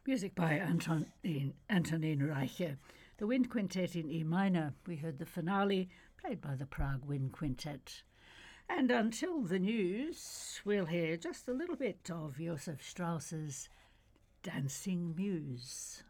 Music by Antonin Reicher. The Wind Quintet in E minor. We heard the finale, played by the Prague Wind Quintet. And until the news, we'll hear just a little bit of Joseph Strauss's Dancing Muse.